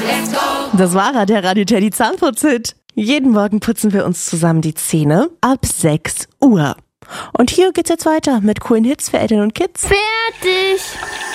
Das war der Radio Teddy Zahnputz-Hit. Jeden Morgen putzen wir uns zusammen die Zähne ab 6 Uhr. Und hier geht's jetzt weiter mit coolen Hits für Eltern und Kids. Fertig!